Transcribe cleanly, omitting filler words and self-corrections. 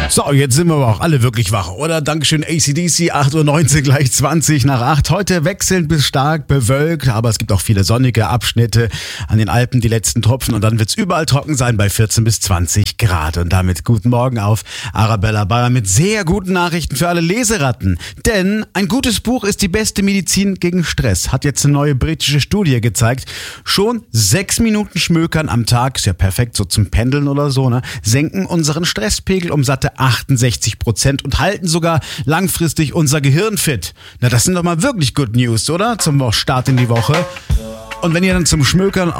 So, jetzt sind wir aber auch alle wirklich wach, oder? Dankeschön AC/DC, 8:19 Uhr, gleich 20 nach 8. Heute wechselnd bis stark bewölkt, aber es gibt auch viele sonnige Abschnitte an den Alpen, die letzten Tropfen, und dann wird's überall trocken sein bei 14 bis 20 Grad. Und damit guten Morgen auf Arabella Bayer mit sehr guten Nachrichten für alle Leseratten. Denn ein gutes Buch ist die beste Medizin gegen Stress, hat jetzt eine neue britische Studie gezeigt. Schon 6 Minuten Schmökern am Tag, ist ja perfekt so zum Pendeln oder so, ne, senken unseren Stresspegel um satte 68% und halten sogar langfristig unser Gehirn fit. Na, das sind doch mal wirklich Good News, oder? Zum Start in die Woche. Und wenn ihr dann zum Schmökern